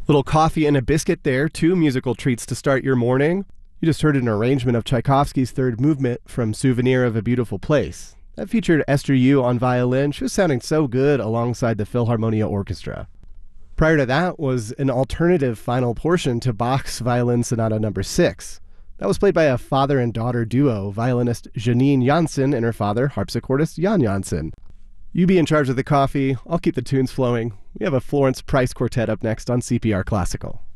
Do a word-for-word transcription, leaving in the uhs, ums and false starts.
Little coffee and a biscuit there, two musical treats to start your morning. You just heard an arrangement of Tchaikovsky's third movement from Souvenir of a Beautiful Place. That featured Esther Yu on violin. She was sounding so good alongside the Philharmonia Orchestra. Prior to that was an alternative final portion to Bach's Violin Sonata number six. That was played by a father and daughter duo, violinist Janine Janssen and her father, harpsichordist Jan Janssen. You be in charge of the coffee. I'll keep the tunes flowing. We have a Florence Price Quartet up next on C P R Classical.